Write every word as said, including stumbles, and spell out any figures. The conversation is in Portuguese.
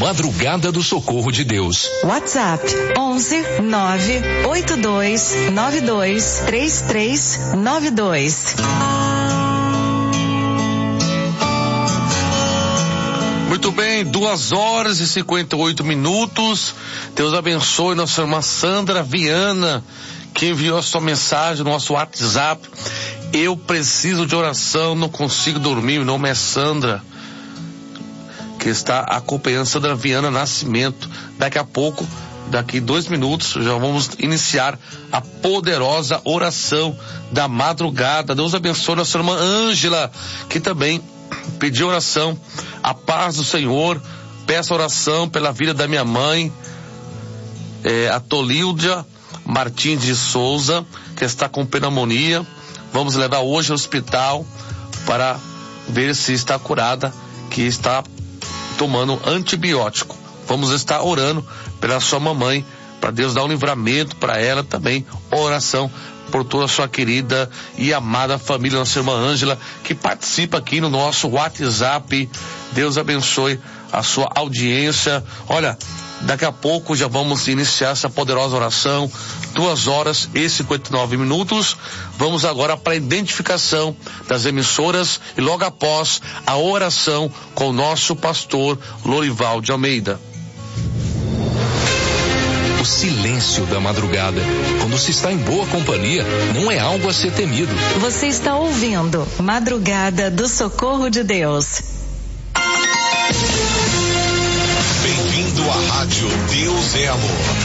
Madrugada do Socorro de Deus. WhatsApp onze nove oito dois nove dois três três nove dois. Muito bem, duas horas e cinquenta e oito minutos. Deus abençoe nossa irmã Sandra Viana, que enviou a sua mensagem no nosso WhatsApp. Eu preciso de oração, não consigo dormir. Meu nome é Sandra, que está acompanhando Sandra Viana Nascimento. Daqui a pouco, daqui dois minutos, já vamos iniciar a poderosa oração da madrugada. Deus abençoe nossa irmã Ângela, que também pediu oração. A paz do Senhor. Peço oração pela vida da minha mãe, é, a Tolídia Martins de Souza, que está com pneumonia. Vamos levar hoje ao hospital para ver se está curada, que está tomando antibiótico. Vamos estar orando pela sua mamãe, para Deus dar um livramento para ela também. Oração por toda a sua querida e amada família, nossa irmã Ângela, que participa aqui no nosso WhatsApp. Deus abençoe a sua audiência. Olha, daqui a pouco já vamos iniciar essa poderosa oração. Duas horas e cinquenta e nove minutos. Vamos agora para a identificação das emissoras e logo após a oração com o nosso pastor Lorival de Almeida. O silêncio da madrugada, quando se está em boa companhia, não é algo a ser temido. Você está ouvindo Madrugada do Socorro de Deus. Bem-vindo à Rádio Deus é Amor.